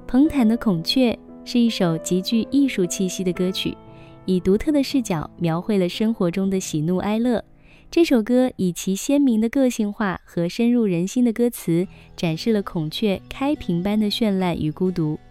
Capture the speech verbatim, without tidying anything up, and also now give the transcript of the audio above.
彭坦的孔雀是一首极具艺术气息的歌曲，以独特的视角描绘了生活中的喜怒哀乐。这首歌以其鲜明的个性化和深入人心的歌词，展示了孔雀开屏般的绚烂与孤独。